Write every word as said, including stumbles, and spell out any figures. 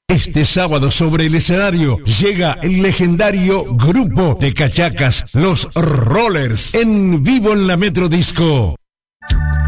Este sábado sobre el escenario llega el legendario grupo de cachacas, los Rollers, en vivo en la Metro Disco.